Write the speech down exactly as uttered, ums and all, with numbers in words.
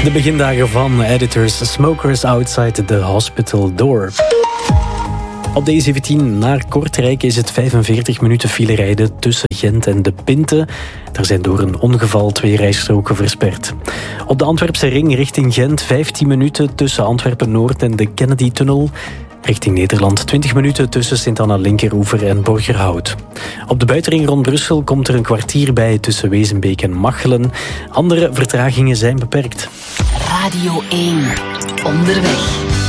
De begindagen van Editors, Smokers Outside the Hospital Door. Op de E zeventien naar Kortrijk is het vijfenveertig minuten file rijden tussen Gent en De Pinte. Er zijn door een ongeval twee rijstroken versperd. Op de Antwerpse ring richting Gent vijftien minuten tussen Antwerpen-Noord en de Kennedy-tunnel. Richting Nederland twintig minuten tussen Sint-Anna-Linkeroever en Borgerhout. Op de buitenring rond Brussel komt er een kwartier bij tussen Wezenbeek en Machelen. Andere vertragingen zijn beperkt. Radio één. Onderweg.